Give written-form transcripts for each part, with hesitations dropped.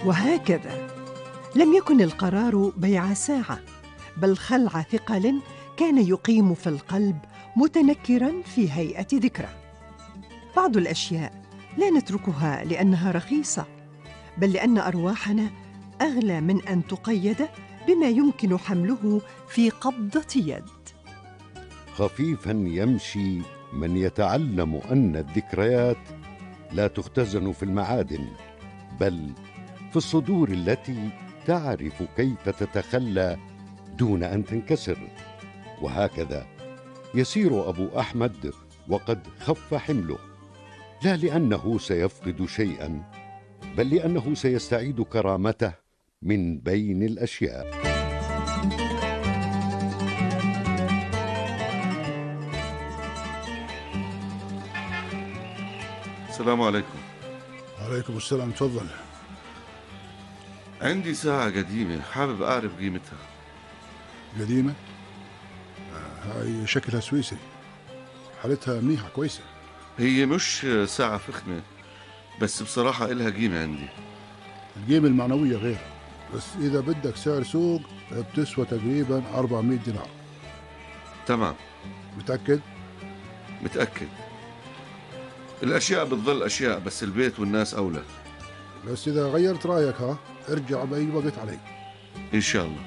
وهكذا لم يكن القرار بيع ساعة، بل خلع ثقل كان يقيم في القلب متنكراً في هيئة ذكرى. بعض الأشياء لا نتركها لأنها رخيصة، بل لأن أرواحنا أغلى من أن تقيد بما يمكن حمله في قبضة يد. خفيفاً يمشي من يتعلم أن الذكريات لا تختزن في المعادن، بل في الصدور التي تعرف كيف تتخلى دون أن تنكسر. وهكذا يسير أبو أحمد وقد خف حمله، لا لأنه سيفقد شيئاً، بل لأنه سيستعيد كرامته من بين الأشياء. السلام عليكم. عليكم السلام، تفضل. عندي ساعة قديمة حابب أعرف قيمتها. قديمة؟ هاي شكلها سويسري، حالتها منيحة كويسة. هي مش ساعة فخمة، بس بصراحة إلها قيمة عندي. القيمة المعنوية غير، بس إذا بدك سعر سوق بتسوى تقريبا 400 دينار. تمام. متأكد؟ متأكد. الأشياء بتظل أشياء، بس البيت والناس أولى. بس إذا غيرت رأيك ارجع بأي وقت علي. إن شاء الله.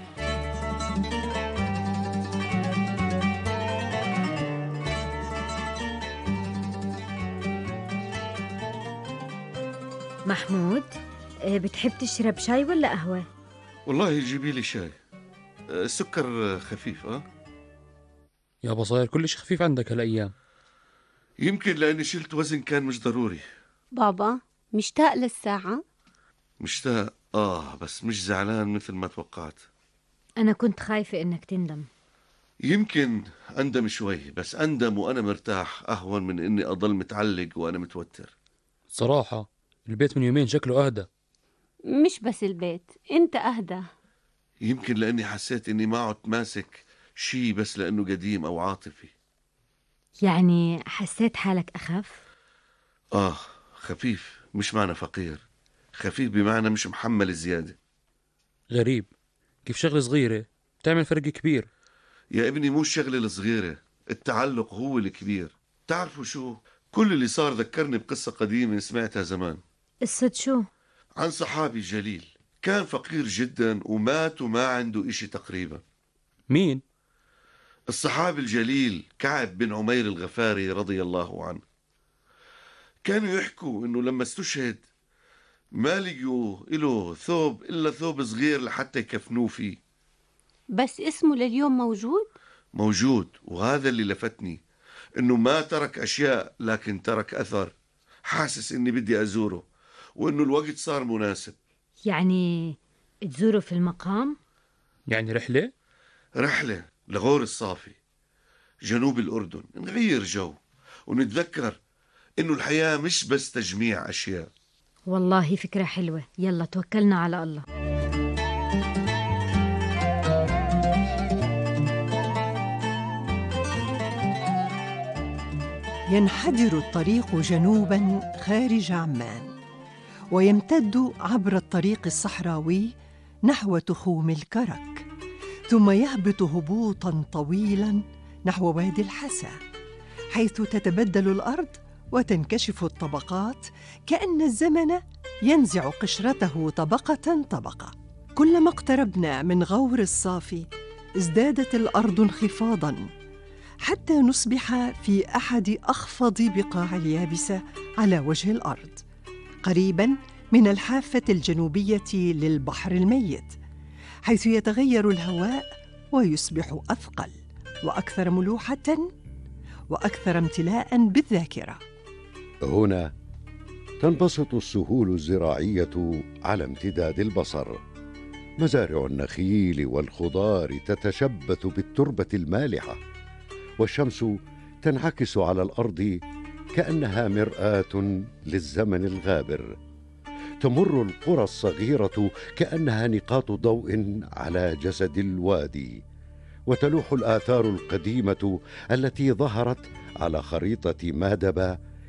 محمود، بتحب تشرب شاي ولا قهوة؟ والله جيبي لي شاي، السكر خفيف. يابا صاير كلش خفيف عندك هالأيام. يمكن لأني شلت وزن كان مش ضروري. بابا، مشتاق للساعة؟ مشتاق بس مش زعلان مثل ما توقعت. أنا كنت خايفة إنك تندم. يمكن أندم شوي، بس أندم وأنا مرتاح أهون من إني أضل متعلق وأنا متوتر. صراحة البيت من يومين شكله أهدى. مش بس البيت، أنت أهدى. يمكن لأني حسيت إني ما عدت ماسك شي بس لأنه قديم أو عاطفي. يعني حسيت حالك أخف؟ خفيف، مش معنى فقير، خفيف بمعنى مش محمل زيادة. غريب كيف شغلة صغيرة بتعمل فرق كبير. يا ابني مو الشغلة الصغيرة، التعلق هو الكبير. تعرفوا شو؟ كل اللي صار ذكرني بقصة قديمة سمعتها زمان. قصة شو؟ عن صحابي جليل كان فقير جدا ومات وما عنده إشي تقريبا. مين؟ الصحابي الجليل كعب بن عمير الغفاري رضي الله عنه. كانوا يحكوا إنه لما استشهد ما لقوا إله ثوب إلا ثوب صغير لحتى يكفنوه فيه. بس اسمه لليوم موجود؟ موجود، وهذا اللي لفتني، إنه ما ترك أشياء لكن ترك أثر. حاسس إني بدي أزوره وإنه الوقت صار مناسب. يعني تزوره في المقام؟ يعني رحلة لغور الصافي جنوب الأردن، نغير جو ونتذكر إنه الحياة مش بس تجميع أشياء. والله فكرة حلوة، يلا توكلنا على الله. ينحدر الطريق جنوباً خارج عمان، ويمتد عبر الطريق الصحراوي نحو تخوم الكرك، ثم يهبط هبوطاً طويلاً نحو وادي الحسا، حيث تتبدل الأرض وتنكشف الطبقات كأن الزمن ينزع قشرته طبقة طبقة. كلما اقتربنا من غور الصافي ازدادت الأرض انخفاضاً، حتى نصبح في أحد أخفض بقاع اليابسة على وجه الأرض، قريباً من الحافة الجنوبية للبحر الميت، حيث يتغير الهواء ويصبح أثقل وأكثر ملوحة وأكثر امتلاءً بالذاكرة. هنا تنبسط السهول الزراعية على امتداد البصر، مزارع النخيل والخضار تتشبث بالتربة المالحة، والشمس تنعكس على الأرض كأنها مرآة للزمن الغابر. تمر القرى الصغيرة كأنها نقاط ضوء على جسد الوادي، وتلوح الآثار القديمة التي ظهرت على خريطة مادبة